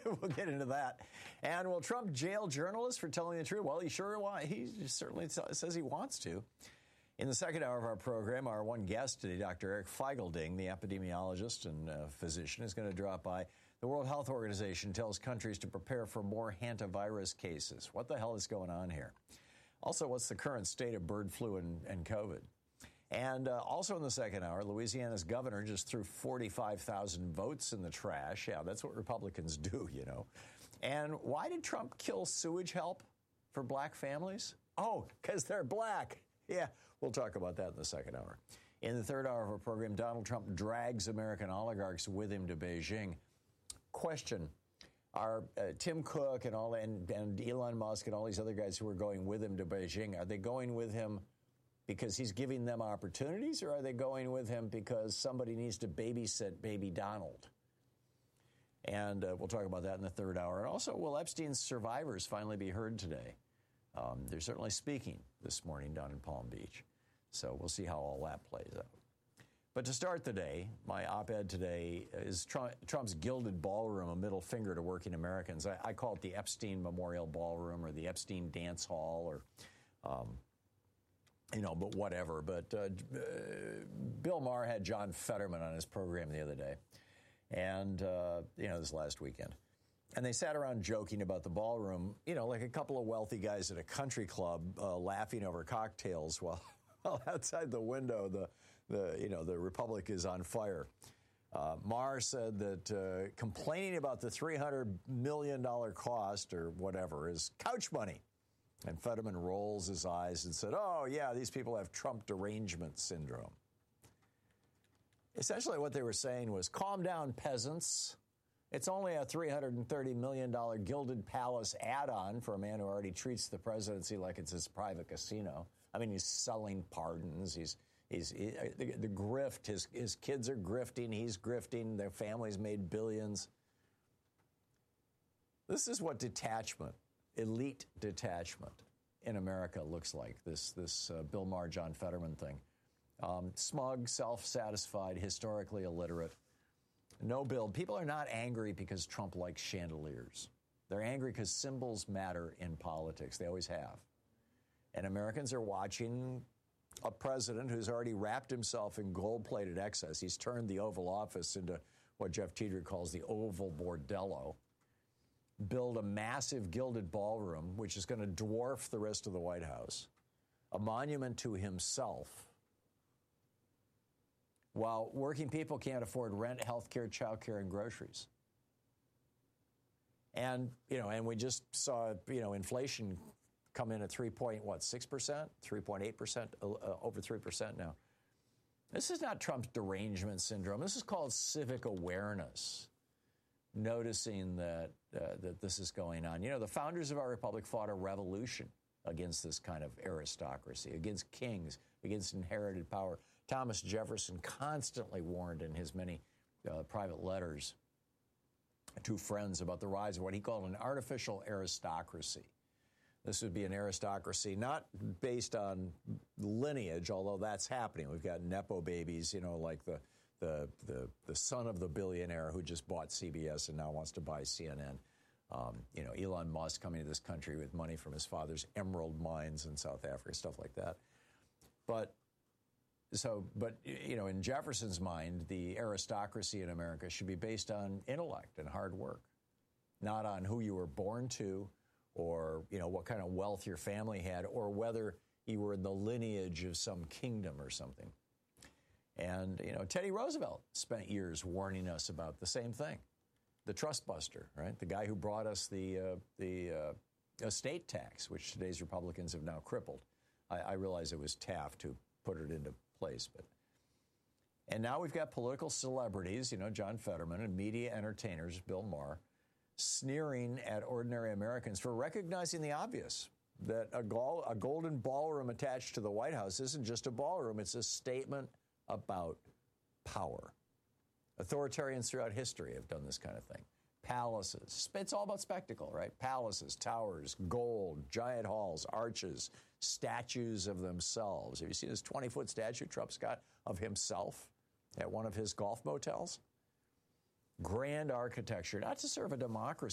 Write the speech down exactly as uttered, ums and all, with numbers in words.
We'll get into that. And will Trump jail journalists for telling the truth? Well, he sure wants. He certainly says he wants to. In the second hour of our program, our one guest today, Doctor Eric Feigl-Ding, the epidemiologist and uh, physician, is going to drop by. The World Health Organization tells countries to prepare for more hantavirus cases. What the hell is going on here? Also, what's the current state of bird flu and, and COVID? And uh, also in the second hour, Louisiana's governor just threw forty-five thousand votes in the trash. Yeah, that's what Republicans do, you know. And why did Trump kill sewage help for black families? Oh, because they're black. Yeah, we'll talk about that in the second hour. In the third hour of our program, Donald Trump drags American oligarchs with him to Beijing. Question, are uh, Tim Cook and all and, and Elon Musk and all these other guys who are going with him to Beijing, are they going with him because he's giving them opportunities, or are they going with him because somebody needs to babysit baby Donald? And uh, we'll talk about that in the third hour. And also, will Epstein's survivors finally be heard today? Um, they're certainly speaking this morning down in Palm Beach. So we'll see how all that plays out. But to start the day, my op-ed today is Trump, Trump's Gilded Ballroom, a middle finger to working Americans. I, I call it the Epstein Memorial Ballroom or the Epstein Dance Hall or, um, you know, but whatever. But uh, uh, Bill Maher had John Fetterman on his program the other day. And, uh, you know, this last weekend. And they sat around joking about the ballroom, you know, like a couple of wealthy guys at a country club uh, laughing over cocktails while, while outside the window the, the, you know, the Republic is on fire. Uh, Maher said that uh, complaining about the three hundred million dollars cost or whatever is couch money. And Fetterman rolls his eyes and said, oh, yeah, these people have Trump derangement syndrome. Essentially what they were saying was, calm down, peasants. It's only a three hundred thirty million dollars Gilded Palace add-on for a man who already treats the presidency like it's his private casino. I mean, he's selling pardons. He's he's he, the, the grift. His his kids are grifting. He's grifting. Their family's made billions. This is what detachment, elite detachment in America looks like. This this uh, Bill Maher, John Fetterman thing. Um, smug, self-satisfied, historically illiterate. No build. People are not angry because Trump likes chandeliers. They're angry because symbols matter in politics. They always have. And Americans are watching a president who's already wrapped himself in gold-plated excess. He's turned the Oval Office into what Jeff Tiedrich calls the Oval Bordello. Build a massive gilded ballroom, which is going to dwarf the rest of the White House. A monument to himself. While working people can't afford rent, health care, child care, and groceries. And, you know, and we just saw, you know, inflation come in at three point, what, six percent? three point eight percent, uh, over three percent now. This is not Trump's derangement syndrome. This is called civic awareness. Noticing that, uh, that this is going on. You know, the founders of our republic fought a revolution against this kind of aristocracy, against kings, against inherited power. Thomas Jefferson constantly warned in his many uh, private letters to friends about the rise of what he called an artificial aristocracy. This would be an aristocracy not based on lineage, although that's happening. We've got Nepo babies, you know, like the the the, the son of the billionaire who just bought C B S and now wants to buy C N N. Um, you know, Elon Musk coming to this country with money from his father's emerald mines in South Africa, stuff like that. But so, but, you know, in Jefferson's mind, the aristocracy in America should be based on intellect and hard work, not on who you were born to or, you know, what kind of wealth your family had or whether you were in the lineage of some kingdom or something. And, you know, Teddy Roosevelt spent years warning us about the same thing. The trust buster, right? The guy who brought us the uh, the uh, estate tax, which today's Republicans have now crippled. I, I realize it was Taft who put it into place, but and now we've got political celebrities, you know, John Fetterman, and media entertainers, Bill Maher, sneering at ordinary Americans for recognizing the obvious that a, gol- a golden ballroom attached to the White House isn't just a ballroom; it's a statement about power. Authoritarians throughout history have done this kind of thing. Palaces. It's all about spectacle, right? Palaces, towers, gold, giant halls, arches, statues of themselves. Have you seen this twenty-foot statue Trump's got of himself at one of his golf motels? Grand architecture, not to serve a democracy.